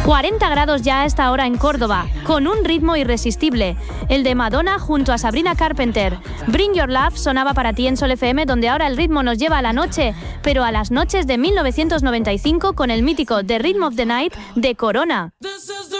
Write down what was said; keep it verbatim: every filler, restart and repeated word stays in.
cuarenta grados ya a esta hora en Córdoba, con un ritmo irresistible, el de Madonna junto a Sabrina Carpenter. Bring Your Love sonaba para ti en Sol F M, donde ahora el ritmo nos lleva a la noche, pero a las noches de mil novecientos noventa y cinco con el mítico The Rhythm of the Night de Corona.